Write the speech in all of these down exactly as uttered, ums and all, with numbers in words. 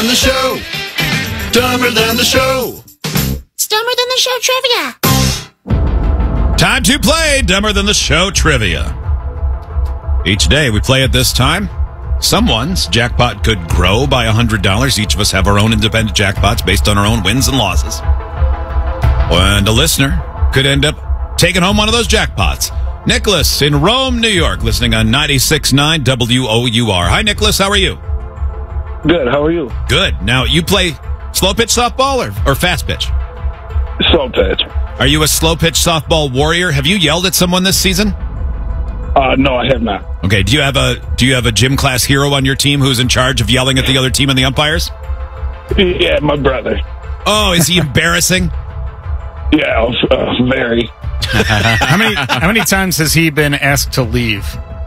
the show. Dumber than the show. It's Dumber Than the Show Trivia. Time to play Dumber Than the Show Trivia. Each day we play at this time. Someone's jackpot could grow by one hundred dollars. Each of us have our own independent jackpots based on our own wins and losses. And a listener could end up taking home one of those jackpots. Nicholas in Rome, New York, listening on ninety-six point nine W O U R. Hi, Nicholas. How are you? Good. How are you? Good. Now, you play slow pitch softball or, or fast pitch? Slow pitch. Are you a slow pitch softball warrior? Have you yelled at someone this season? Uh, no, I have not. Okay. Do you have a Do you have a gym class hero on your team who's in charge of yelling at the other team and the umpires? Yeah, my brother. Oh, is he embarrassing? Yeah, uh, very. how many How many times has he been asked to leave?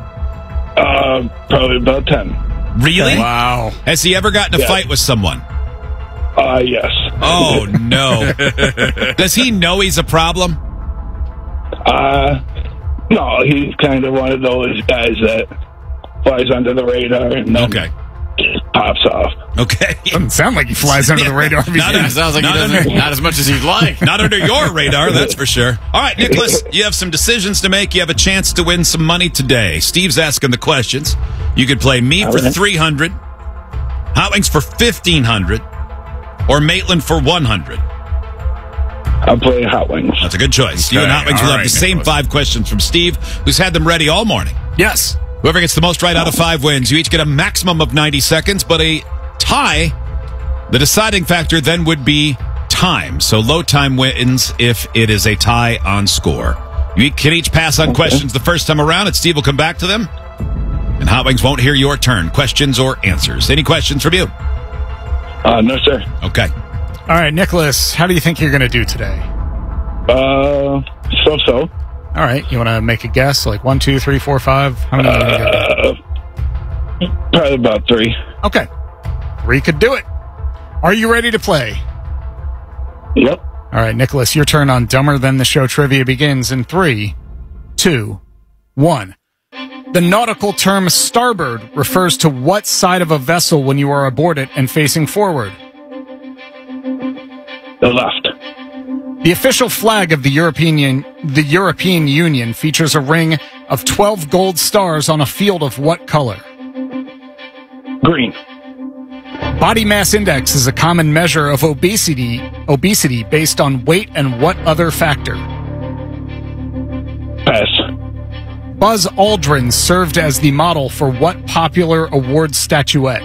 Uh, probably about ten. Really? Wow. Has he ever gotten a Yeah. fight with someone? Uh, yes. Oh, no. Does he know he's a problem? Uh, no, he's kind of one of those guys that flies under the radar and then Okay. just pops off. Okay. Doesn't sound like he flies under the radar. Not, Yeah, it sounds like not he doesn't, under, not as much as he'd like. not under your radar, that's for sure. All right, Nicholas, you have some decisions to make. You have a chance to win some money today. Steve's asking the questions. You could play me for right. three hundred dollars, Hot Wings for fifteen hundred dollars, or Maitland for one hundred dollars. I'll play Hot Wings. That's a good choice. You Okay, and Hot Wings will all have right, the same Nicholas. five questions from Steve, who's had them ready all morning. Yes. Whoever gets the most right out of five wins. You each get a maximum of ninety seconds, but a tie, the deciding factor then would be time. So low time wins if it is a tie on score. You can each pass on questions the first time around, and Steve will come back to them. And Hot Wings won't hear your turn, questions or answers. Any questions from you? Uh, no, sir. Okay. All right, Nicholas, how do you think you're going to do today? Uh, so-so. All right, you want to make a guess? Like one, two, three, four, five? How many? are you gonna Uh, probably about three. get? Okay. Three could do it. Are you ready to play? Yep. All right, Nicholas, your turn on Dumber Than the Show Trivia begins in three, two, one. The nautical term starboard refers to what side of a vessel when you are aboard it and facing forward? The left. The official flag of the European Un- the European Union features a ring of twelve gold stars on a field of what color? Green. Body mass index is a common measure of obesity obesity based on weight and what other factor? Pass. Buzz Aldrin served as the model for what popular award statuette?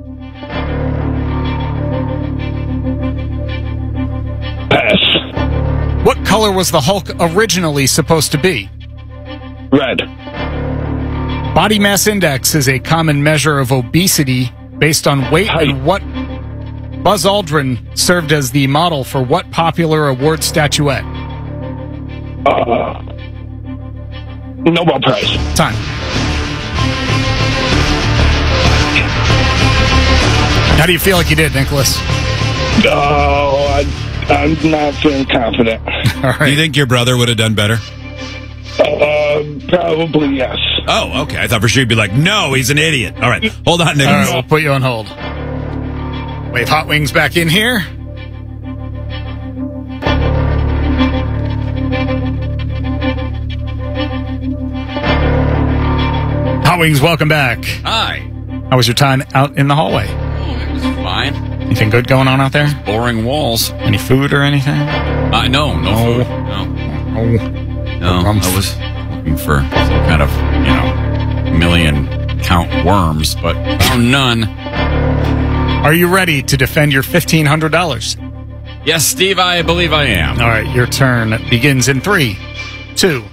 Pass. What color was the Hulk originally supposed to be? Red. Body mass index is a common measure of obesity based on weight Height. and what Buzz Aldrin served as the model for what popular award statuette? Uh, Nobel Prize. Time. How do you feel like you did, Nicholas? Oh, I, I'm not feeling confident. All Do you right. think your brother would have done better? Uh, probably yes. Oh, okay. I thought for sure you'd be like, no, he's an idiot. All right. Hold on, All Nicholas. right, we'll put you on hold. Wave Hot Wings back in here. Hot Wings, welcome back. Hi. How was your time out in the hallway? Oh, it was fine. Anything good going on out there? Boring walls. Any food or anything? Uh, no, no No. food. No. Oh, No, Rumpf. I was looking for some kind of, you know, million count worms, but found none. Are you ready to defend your fifteen hundred dollars? Yes, Steve, I believe I am. All right, your turn begins in three, two,